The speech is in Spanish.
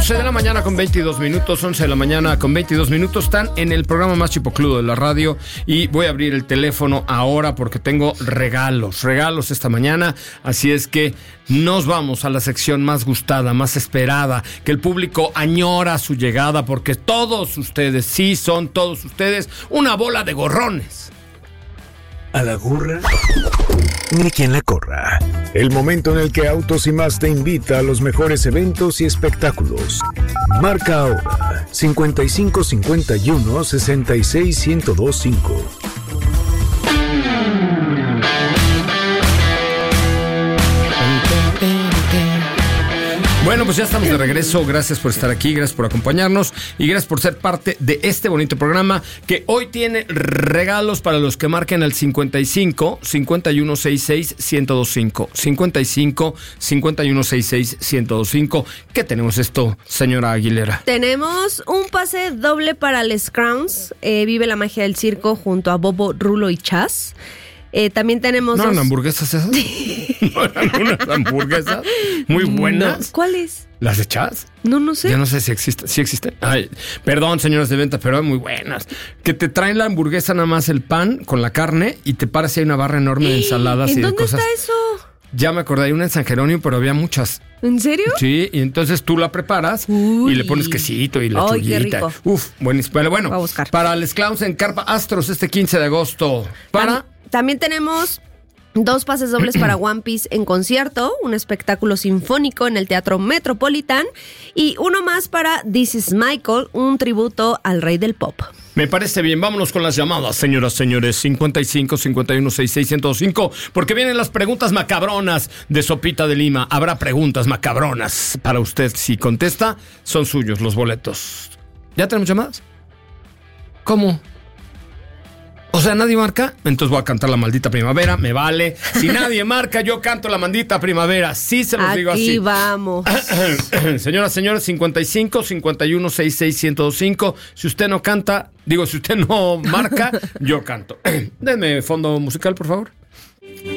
11 de la mañana con 22 minutos, 11 de la mañana con 22 minutos. Están en el programa más chipocludo de la radio y voy a abrir el teléfono ahora porque tengo regalos esta mañana. Así es que nos vamos a la sección más gustada, más esperada, que el público añora su llegada porque todos ustedes, sí son todos ustedes, una bola de gorrones. A la gorra, ni quien la corra. El momento en el que Autos y Más te invita a los mejores eventos y espectáculos. Marca ahora 5551 66 1025. Bueno, pues ya estamos de regreso. Gracias por estar aquí, gracias por acompañarnos y gracias por ser parte de este bonito programa que hoy tiene regalos para los que marquen al 55 5166 1025. 55 5166 1025. ¿Qué tenemos esto, señora Aguilera? Tenemos un pase doble para Les Crowns. Vive la magia del circo junto a Bobo, Rulo y Chas. También tenemos ¿No eran hamburguesas esas? ¿No eran unas hamburguesas muy buenas? No. ¿Cuáles? ¿Las de Chas? No sé. Ya no sé si existen. ¿Sí existen? Ay, perdón, señoras de venta, pero muy buenas. Que te traen la hamburguesa nada más el pan con la carne y te paras y hay una barra enorme de ensaladas y de cosas. ¿En dónde está eso? Ya me acordé, hay una en San Jerónimo, pero había muchas. ¿En serio? Sí, y entonces tú la preparas y le pones quesito y lechuguita. Qué rico. Uf, buenísimo. Bueno, voy a buscar. Para Les Clowns en Carpa Astros este 15 de agosto. También tenemos 2 pases dobles para One Piece en concierto, un espectáculo sinfónico en el Teatro Metropolitan y uno más para This is Michael, un tributo al rey del pop. Me parece bien, vámonos con las llamadas, señoras, señores. 55 51 66 1025, porque vienen las preguntas macabronas de Sopita de Lima. Habrá preguntas macabronas para usted. Si contesta, son suyos los boletos. ¿Ya tenemos llamadas? ¿Cómo? O sea, ¿nadie marca? Entonces voy a cantar La Maldita Primavera, me vale. Si nadie marca, yo canto La Maldita Primavera. Sí se los digo así. Aquí vamos. Señoras, señores, 55 51 66 1025. Si usted no canta, si usted no marca, yo canto. Denme fondo musical, por favor.